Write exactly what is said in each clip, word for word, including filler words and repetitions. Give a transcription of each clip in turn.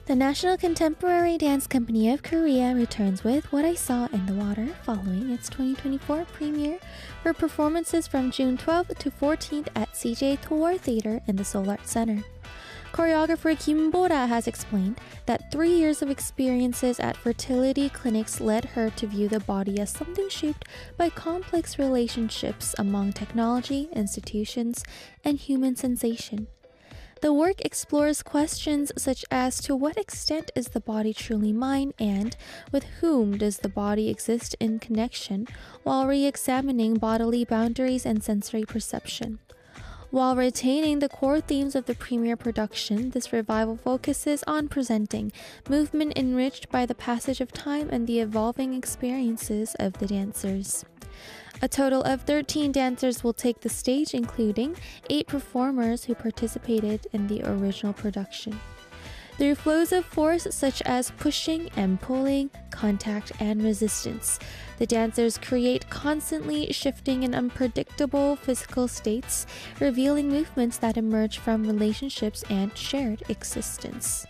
The National Contemporary Dance Company of Korea returns with What I Saw in the Water following its twenty twenty-four premiere for performances from June twelfth to fourteenth at C J Toor Theater in the Seoul Arts Center. Choreographer Kim Bora has explained that three years of experiences at fertility clinics led her to view the body as something shaped by complex relationships among technology, institutions, and human sensation. The work explores questions such as to what extent is the body truly mine and with whom does the body exist in connection, while re-examining bodily boundaries and sensory perception. While retaining the core themes of the premiere production, this revival focuses on presenting movement enriched by the passage of time and the evolving experiences of the dancers. A total of thirteen dancers will take the stage, including eight performers who participated in the original production. Through flows of force such as pushing and pulling, contact, and resistance, the dancers create constantly shifting and unpredictable physical states, revealing movements that emerge from relationships and shared existence.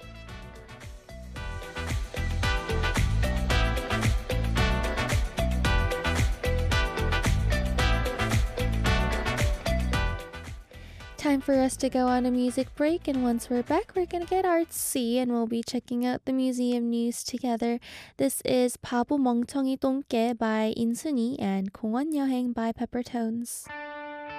Time for us to go on a music break, and once we're back, we're gonna get artsy and we'll be checking out the museum news together. This is 바보 멍청이 똥개 by 인순이 and 공원 여행 by Peppertones.